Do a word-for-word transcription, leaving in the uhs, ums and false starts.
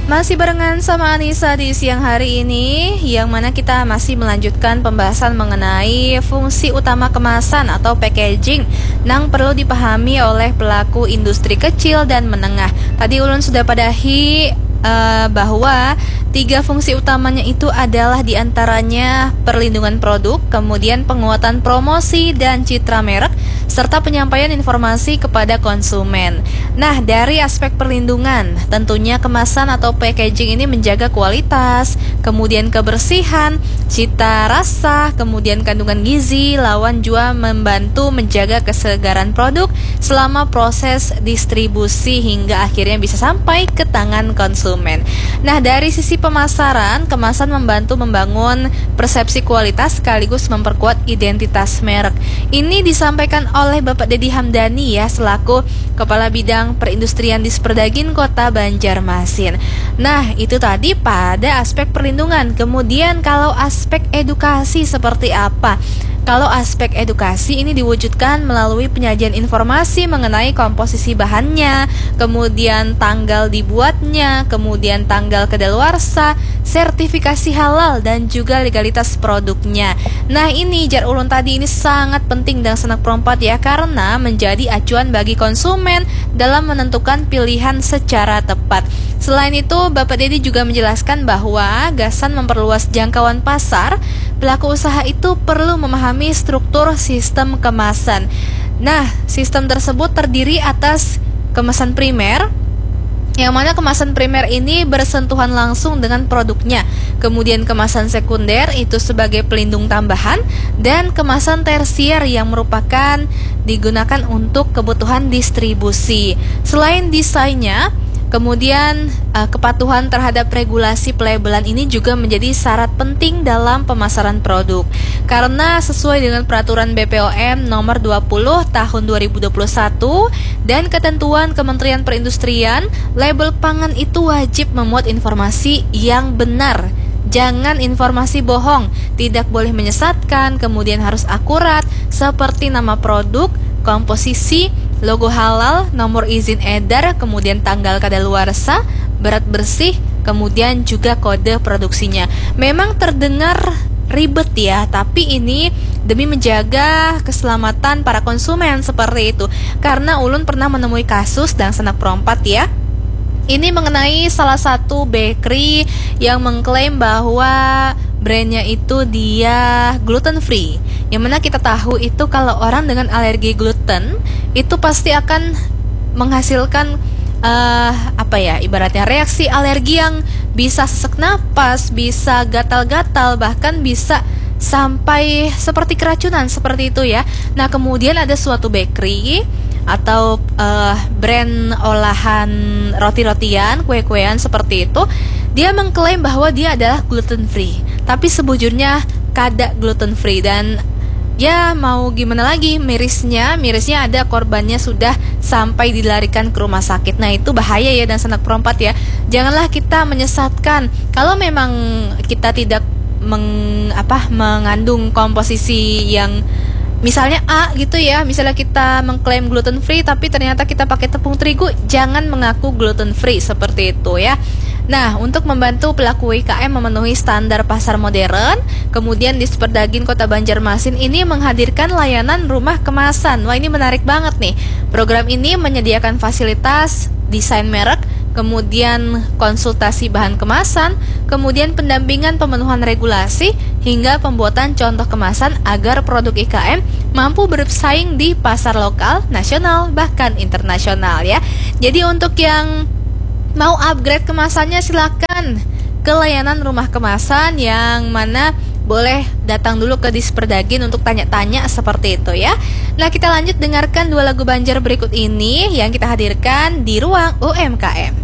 Masih barengan sama Anissa di siang hari ini, yang mana kita masih melanjutkan pembahasan mengenai fungsi utama kemasan atau packaging yang perlu dipahami oleh pelaku industri kecil dan menengah. Tadi ulun sudah padahi uh, bahwa tiga fungsi utamanya itu adalah diantaranya perlindungan produk, kemudian penguatan promosi dan citra merek, serta penyampaian informasi kepada konsumen. Nah, dari aspek perlindungan, tentunya kemasan atau packaging ini menjaga kualitas, kemudian kebersihan, cita rasa, kemudian kandungan gizi, lawan juga membantu menjaga kesegaran produk selama proses distribusi hingga akhirnya bisa sampai ke tangan konsumen. Nah, dari sisi pemasaran, kemasan membantu membangun persepsi kualitas sekaligus memperkuat identitas merek. Ini disampaikan oleh Bapak Dedi Hamdani ya, selaku Kepala Bidang Perindustrian Disperdagin Kota Banjarmasin. Nah, itu tadi pada aspek perlindungan. Kemudian kalau aspek edukasi seperti apa? Kalau aspek edukasi ini diwujudkan melalui penyajian informasi mengenai komposisi bahannya, kemudian tanggal dibuatnya, kemudian tanggal kedaluarsa, sertifikasi halal, dan juga legalitas produknya. Nah, ini jar ulun tadi ini sangat penting dan sanak perompat ya, karena menjadi acuan bagi konsumen dalam menentukan pilihan secara tepat. Selain itu, Bapak Dedi juga menjelaskan bahwa gasan memperluas jangkauan pasar, pelaku usaha itu perlu memahami struktur sistem kemasan. Nah, sistem tersebut terdiri atas kemasan primer, yang mana kemasan primer ini bersentuhan langsung dengan produknya. Kemudian kemasan sekunder itu sebagai pelindung tambahan, dan kemasan tersier yang merupakan digunakan untuk kebutuhan distribusi. Selain desainnya, kemudian uh, kepatuhan terhadap regulasi pelabelan ini juga menjadi syarat penting dalam pemasaran produk. Karena sesuai dengan peraturan B P O M nomor dua puluh tahun dua ribu dua puluh satu dan ketentuan Kementerian Perindustrian, label pangan itu wajib memuat informasi yang benar. Jangan informasi bohong, tidak boleh menyesatkan, kemudian harus akurat seperti nama produk, komposisi, logo halal, nomor izin edar, kemudian tanggal kadaluarsa, berat bersih, kemudian juga kode produksinya. Memang terdengar ribet ya, tapi ini demi menjaga keselamatan para konsumen seperti itu. Karena ulun pernah menemui kasus dan sanak perompat ya, ini mengenai salah satu bakery yang mengklaim bahwa brandnya itu dia gluten free. Yang mana kita tahu itu kalau orang dengan alergi gluten itu pasti akan menghasilkan uh, apa ya, ibaratnya reaksi alergi yang bisa sesak napas, bisa gatal-gatal, bahkan bisa sampai seperti keracunan seperti itu ya. Nah, kemudian ada suatu bakery atau uh, brand olahan roti-rotian, kue-kuean seperti itu, dia mengklaim bahwa dia adalah gluten free, tapi sebujurnya kada gluten free. Dan ya mau gimana lagi, mirisnya mirisnya ada korbannya sudah sampai dilarikan ke rumah sakit. Nah, itu bahaya ya dan sanak perompat ya. Janganlah kita menyesatkan kalau memang kita tidak meng, apa, mengandung komposisi yang misalnya A gitu ya, misalnya kita mengklaim gluten free tapi ternyata kita pakai tepung terigu, jangan mengaku gluten free seperti itu ya. Nah, untuk membantu pelaku U M K M memenuhi standar pasar modern, kemudian Disperdagin Kota Banjarmasin ini menghadirkan layanan rumah kemasan. Wah, ini menarik banget nih. Program ini menyediakan fasilitas desain merek, kemudian konsultasi bahan kemasan, kemudian pendampingan pemenuhan regulasi, hingga pembuatan contoh kemasan agar produk I K M mampu bersaing di pasar lokal, nasional, bahkan internasional ya. Jadi untuk yang mau upgrade kemasannya silakan ke layanan rumah kemasan, yang mana boleh datang dulu ke Disperdagin untuk tanya-tanya seperti itu ya. Nah, kita lanjut dengarkan dua lagu Banjar berikut ini yang kita hadirkan di Ruang U M K M.